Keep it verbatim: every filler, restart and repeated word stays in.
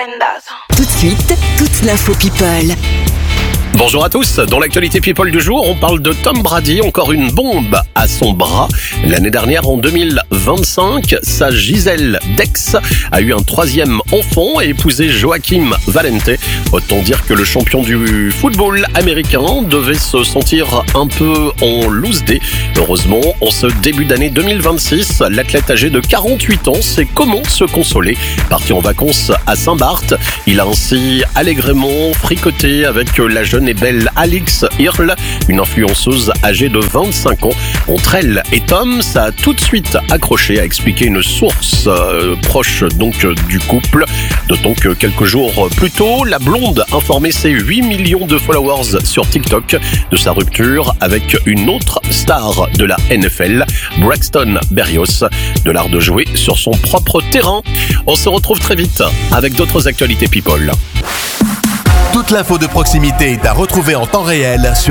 prendazo. Tout de suite, toute l'info People. Bonjour à tous, dans l'actualité People du jour, on parle de Tom Brady, encore une bombe à son bras. L'année dernière, en deux mille vingt-cinq, sa Gisèle Dex a eu un troisième enfant et épousé Joaquim Valente. Autant dire que le champion du football américain devait se sentir un peu en loose day. Heureusement, en ce début d'année deux mille vingt-six, l'athlète âgé de quarante-huit ans sait comment se consoler. Parti en vacances à Saint-Barth, il a ainsi allègrement fricoté avec la jeune et belle Alix Earle, une influenceuse âgée de vingt-cinq ans. Entre elle et Tom, ça a tout de suite accroché, a expliqué une source euh, proche donc euh, du couple. D'autant que quelques jours plus tôt, la blonde informait ses huit millions de followers sur TikTok de sa rupture avec une autre star de la N F L, Braxton Berrios, de l'art de jouer sur son propre terrain. On se retrouve très vite avec d'autres actualités People. Toute l'info de proximité est à retrouver en temps réel sur